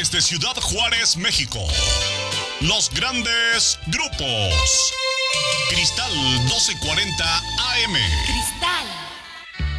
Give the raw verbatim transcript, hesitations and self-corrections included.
desde Ciudad Juárez, México. Los grandes grupos. Cristal doce cuarenta A M. Cristal